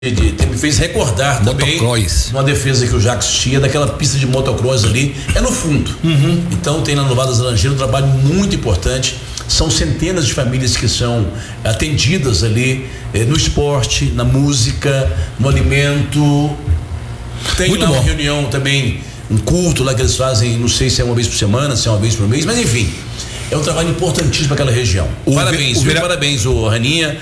me fez recordar também uma defesa que o Jacques tinha daquela pista de motocross ali, é no fundo. Então tem lá no Vale das Laranjeiras um trabalho muito importante. São centenas de famílias que são atendidas ali no esporte, na música, no alimento. Tem muito lá uma reunião também, um culto lá que eles fazem, não sei se é uma vez por semana, se é uma vez por mês, mas enfim. É um trabalho importantíssimo para aquela região. Parabéns, o Raninha,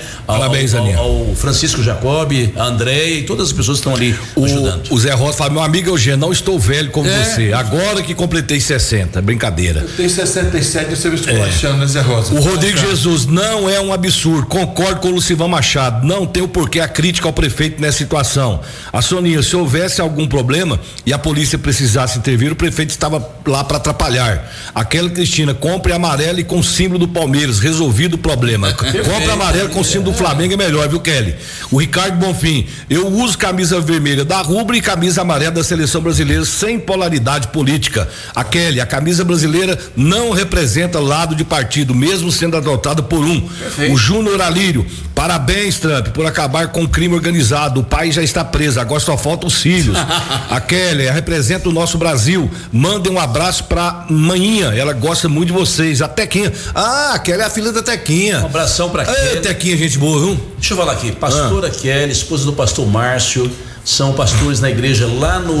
ao Francisco Jacobi, a André e todas as pessoas que estão ali ajudando. O Zé Rosa fala: meu amigo Eugênio, não estou velho como você, agora que completei 60, brincadeira. Eu tenho 67 de serviço colachando, né, Zé Rosa? O Rodrigo Jesus: não é um absurdo, concordo com o Lucivão Machado, não tem o porquê a crítica ao prefeito nessa situação. A Soninha, se houvesse algum problema e a polícia precisasse intervir, o prefeito estava lá para atrapalhar. Aquela Cristina, compre amarelo e com o símbolo do Palmeiras, resolvido o problema. Compra amarelo com o símbolo do Flamengo é melhor, viu, Kelly? O Ricardo Bonfim: eu uso camisa vermelha da Rubro e camisa amarela da seleção brasileira sem polaridade política. A Kelly: a camisa brasileira não representa lado de partido, mesmo sendo adotada por um. O Júnior Alírio: parabéns, Trump, por acabar com o crime organizado. O pai já está preso, agora só faltam os filhos. A Kelly: representa o nosso Brasil. Mandem um abraço pra Maninha, ela gosta muito de vocês. A Tequinha: a Kelly é a filha da Tequinha. Um abração pra Kelly. Tequinha, gente boa, viu? Deixa eu falar aqui, pastora Kelly, esposa do pastor Márcio, são pastores na igreja lá no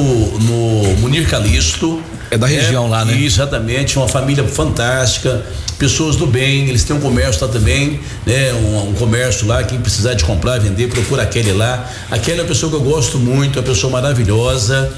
Munir Calixto. É da região lá, né? Exatamente, uma família fantástica, pessoas do bem, eles têm um comércio lá também, né? Um comércio lá, quem precisar de comprar, vender, procura a Kelly lá. A Kelly é uma pessoa que eu gosto muito, é uma pessoa maravilhosa.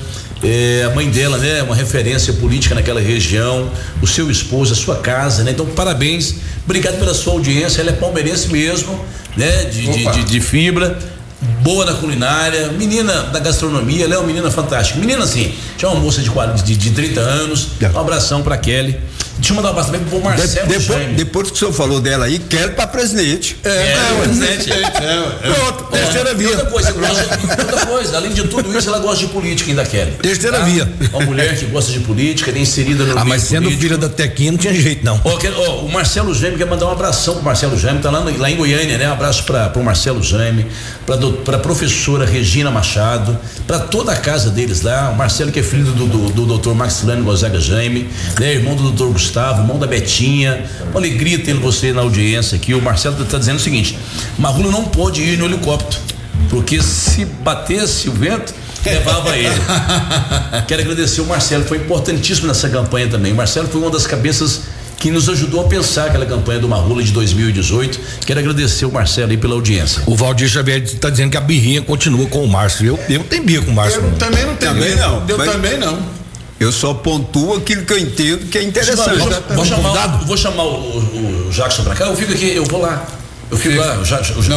A mãe dela, né, uma referência política naquela região, o seu esposo, a sua casa, né? Então, parabéns, obrigado pela sua audiência. Ela é palmeirense mesmo, né? De fibra, boa na culinária, menina da gastronomia, ela é uma menina fantástica. Menina, assim, tinha uma moça de 30 anos. Um abração pra Kelly. Deixa eu mandar um abraço também pro Marcelo. Depois que o senhor falou dela aí, quero pra presidente. Presidente. Pronto, terceira via. Outra coisa, além de tudo isso, ela gosta de política ainda, Kelly. Terceira via. Uma mulher que gosta de política, é inserida no meio mas sendo político. Filha da Tequinha não tinha jeito, não. O Marcelo Jaime quer mandar um abração pro Marcelo Jaime, tá lá em Goiânia, né? Um abraço pro Marcelo Jaime, pra professora Regina Machado, pra toda a casa deles lá. O Marcelo, que é filho do doutor Maxilano Gonzaga Jaime, né? Irmão do doutor Gustavo, irmão da Betinha. Uma alegria ter você na audiência aqui. O Marcelo tá dizendo o seguinte: Marrulo não pode ir no helicóptero, porque se batesse o vento, levava ele. Quero agradecer o Marcelo, foi importantíssimo nessa campanha também. O Marcelo foi uma das cabeças que nos ajudou a pensar aquela campanha do Marrula de 2018. Quero agradecer o Marcelo aí pela audiência. O Valdir Xavier está dizendo que a birrinha continua com o Márcio. Eu não tenho birra com o Márcio. Eu também não tenho birra. Também não. Eu só pontuo aquilo que eu entendo que é interessante. Vou chamar o Jackson pra cá. Eu fico aqui, eu vou lá. Eu fico lá. Não.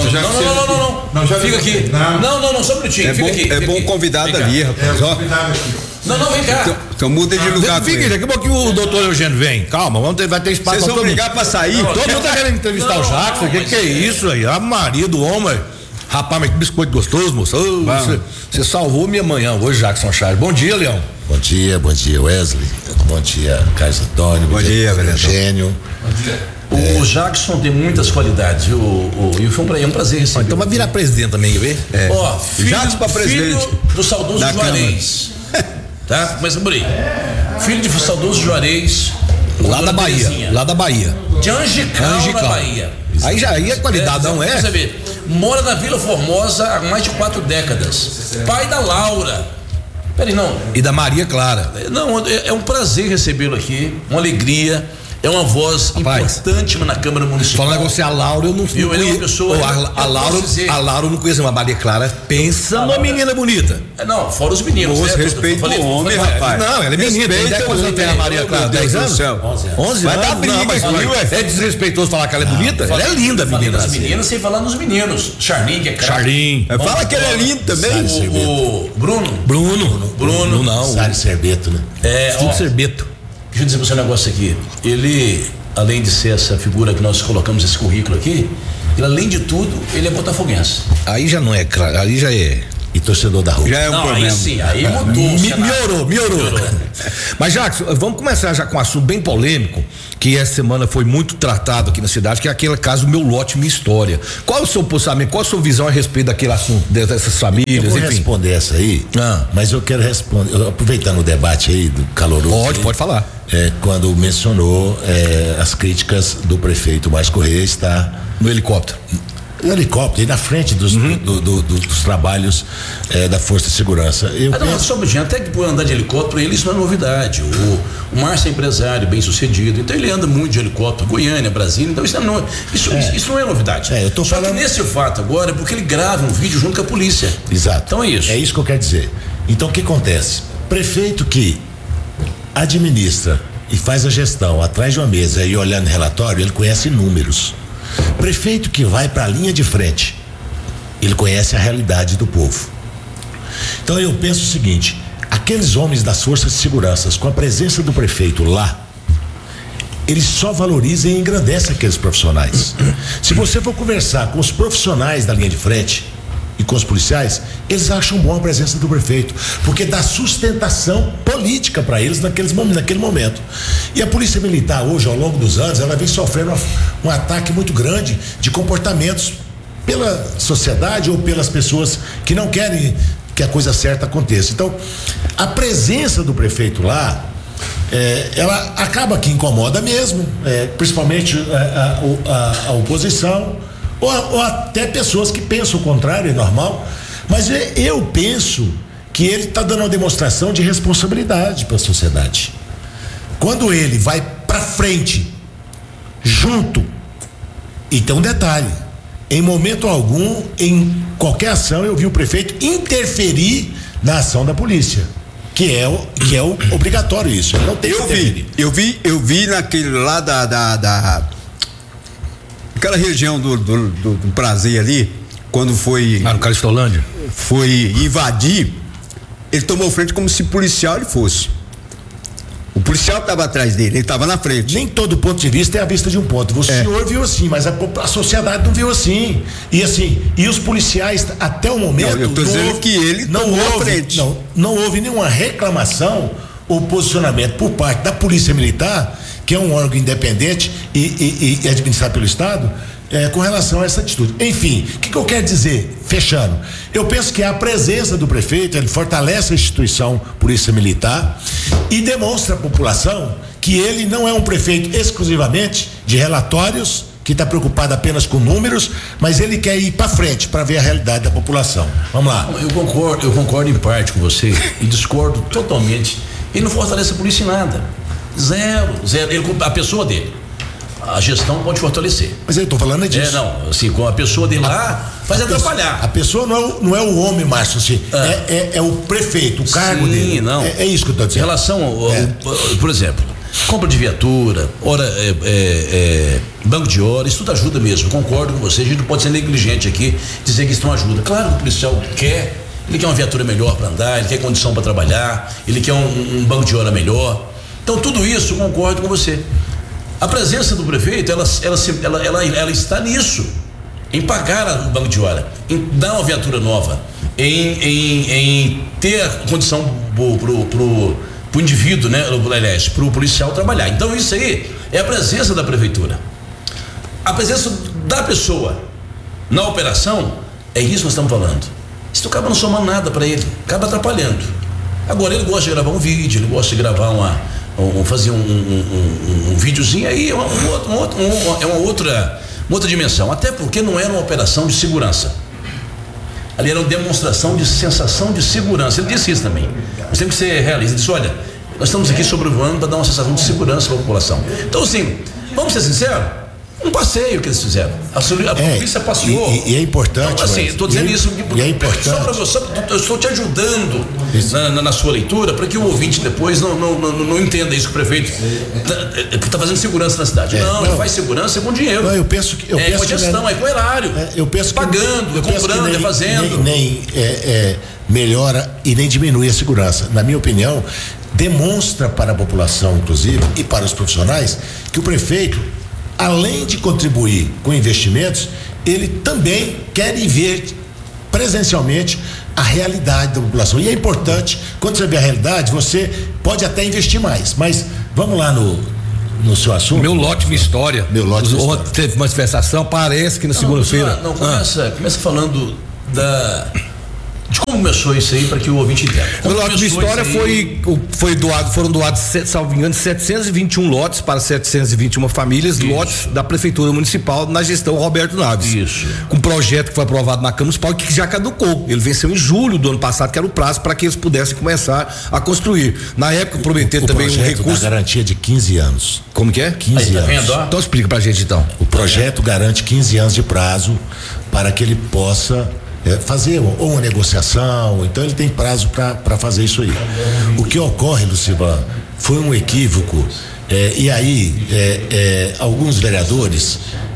Fica aqui. Não, só um minutinho. Fica aqui. É bom convidado ali, rapaz. Não, vem cá. Então muda de lugar. Fica, daqui a pouco o doutor Eugênio vem. Calma, vai ter espaço. Vocês vão brigar pra sair. Todo mundo tá querendo entrevistar o Jackson. Que é isso aí? A Maria do homem. Rapaz, mas que biscoito gostoso, moça. Você salvou minha manhã hoje, Jackson Charles. Bom dia, Leão. Bom dia, Wesley. Bom dia, Carlos Antônio. Bom dia, Eugênio. O Jackson tem muitas qualidades, viu? E foi um prazer receber. Então vai virar presidente também, quer ver? Filho do saudoso Juarez. Tá? Começa por aí. Filho de saudoso Juarez. Lá da Bahia. De Angical, na Bahia. Aí é qualidade, não é? Você vê, mora na Vila Formosa há mais de 4 décadas. Pai da Laura. Peraí, não. E da Maria Clara. Não, é um prazer recebê-lo aqui, uma alegria. É uma voz importante na Câmara Municipal. Fala um negócio, a Laura eu não conheço. Ele é uma pessoa. A Laura eu não conheço, uma Maria Clara. Pensa numa menina bonita. Não, fora os meninos. Respeito o homem, rapaz. Não, ela é menina. Quantos tem a Maria Clara? 10 anos? 11 Vai anos? dar briga, é desrespeitoso falar que ela é bonita? Ela é linda, a menina. As meninas sem falar nos meninos. Charlin, que é craque. Charlin. Fala que ele é lindo também. O Bruno. Não. Sari Serbeto, né? Tudo Serbeto. Deixa eu dizer pra você um negócio aqui. Ele, além de ser essa figura que nós colocamos esse currículo aqui, ele, além de tudo, ele é botafoguense. Aí já não é claro, aí já é. e torcedor da rua. Já é um problema. Aí sim, aí mudou. Melhorou. Mas, Jackson, vamos começar já com um assunto bem polêmico, que essa semana foi muito tratado aqui na cidade, que é aquele caso Meu Lote, Minha História. Qual é o seu pensamento, qual a sua visão a respeito daquele assunto, dessas famílias, eu vou enfim? responder essa aí, mas eu quero responder, aproveitando o debate aí do caloroso. Pode falar. Quando mencionou as críticas do prefeito Márcio Correia está no helicóptero. No helicóptero, e na frente dos trabalhos da Força de Segurança. Até que por andar de helicóptero, isso não é novidade. O Márcio é empresário, bem sucedido, então ele anda muito de helicóptero, Goiânia, Brasília, então isso não é novidade. Eu tô Só falando... que nesse fato agora é porque ele grava um vídeo junto com a polícia. Exato. Então é isso. É isso que eu quero dizer. Então o que acontece? Prefeito que administra e faz a gestão atrás de uma mesa e olhando relatório, ele conhece números. Prefeito que vai para a linha de frente, ele conhece a realidade do povo. Então eu penso o seguinte: aqueles homens das forças de segurança, com a presença do prefeito lá, eles só valorizam e engrandecem aqueles profissionais. Se você for conversar com os profissionais da linha de frente e com os policiais, eles acham bom a presença do prefeito, porque dá sustentação política para eles naquele momento. E a polícia militar hoje, ao longo dos anos, ela vem sofrendo um ataque muito grande de comportamentos pela sociedade ou pelas pessoas que não querem que a coisa certa aconteça. Então, a presença do prefeito lá, ela acaba que incomoda mesmo, principalmente a oposição, ou até pessoas que pensam o contrário, é normal, mas eu penso que ele está dando uma demonstração de responsabilidade para a sociedade. Quando ele vai para frente, junto, e tem um detalhe: em momento algum, em qualquer ação, eu vi o prefeito interferir na ação da polícia, que é o obrigatório isso. Ele não tem que interferir. Eu vi naquele lá aquela região do Prazer ali, quando foi no Cristolândia, foi invadir, ele tomou frente como se policial ele fosse. O policial estava atrás dele, ele estava na frente. Nem todo ponto de vista é a vista de um ponto. O senhor viu assim, mas a sociedade não viu assim. E os policiais, até o momento. Eu estou dizendo que ele tomou a frente. Não houve nenhuma reclamação ou posicionamento por parte da Polícia Militar, que é um órgão independente e administrado pelo Estado, com relação a essa atitude. Enfim, o que eu quero dizer, fechando? Eu penso que a presença do prefeito, ele fortalece a instituição Polícia Militar e demonstra à população que ele não é um prefeito exclusivamente de relatórios, que está preocupado apenas com números, mas ele quer ir para frente para ver a realidade da população. Vamos lá. Eu concordo em parte com você e discordo totalmente. Ele não fortalece a polícia em nada. Zero. A pessoa dele, a gestão pode fortalecer. Mas eu estou falando disso. Assim, com a pessoa dele lá, faz atrapalhar. A pessoa não é o homem, Márcio, assim, é o prefeito, o cargo dele. Não. É isso que eu estou dizendo. Em relação por exemplo, compra de viatura, banco de hora, isso tudo ajuda mesmo. Concordo com você, a gente não pode ser negligente aqui, dizer que isso não ajuda. Claro que o policial ele quer uma viatura melhor para andar, ele quer condição para trabalhar, ele quer um banco de hora melhor. Então tudo isso, concordo com você. A presença do prefeito, ela está nisso, em pagar o banco de hora, em dar uma viatura nova, em ter a condição pro indivíduo, né, pro policial trabalhar. Então isso aí é a presença da prefeitura. A presença da pessoa na operação, é isso que nós estamos falando. Isso acaba não somando nada para ele, acaba atrapalhando. Agora ele gosta de gravar um vídeo, ele gosta de gravar fazer um videozinho, aí é uma outra dimensão, até porque não era uma operação de segurança, ali era uma demonstração de sensação de segurança. Ele disse isso também, nós temos que ser realistas. Ele disse: olha, nós estamos aqui sobrevoando para dar uma sensação de segurança para a população. Então assim, vamos ser sinceros, um passeio que eles fizeram, a polícia passeou e é importante, então, assim, estou dizendo isso e é importante, só para você, eu estou te ajudando na sua leitura, para que o ouvinte depois não entenda isso, que o prefeito está fazendo segurança na cidade. Ele faz segurança com dinheiro. Não, eu penso com a gestão, com o erário, eu penso pagando, comprando, fazendo. Nem melhora e nem diminui a segurança. Na minha opinião, demonstra para a população, inclusive, e para os profissionais, que o prefeito, além de contribuir com investimentos, ele também quer ir ver presencialmente a realidade da população. E é importante, quando você vê a realidade, você pode até investir mais. Mas vamos lá no seu assunto. Meu lote, minha história. Meu lote, minha história. Teve uma manifestação, parece que na segunda-feira. Não, começa falando de como começou isso aí, para que o ouvinte entenda. Meu lote de história foram doados, salvo engano, 721 lotes para 721 famílias, lotes da Prefeitura Municipal na gestão Roberto Naves. Isso. Com um projeto que foi aprovado na Câmara Municipal que já caducou. Ele venceu em julho do ano passado, que era o prazo para que eles pudessem começar a construir. Na época prometeram também um recurso. Da garantia de 15 anos. Como que é? 15 anos. Então explica pra gente então. O projeto garante 15 anos de prazo para que ele possa fazer ou uma negociação, então ele tem prazo para fazer isso aí. O que ocorre, Lucivan, foi um equívoco, e aí alguns vereadores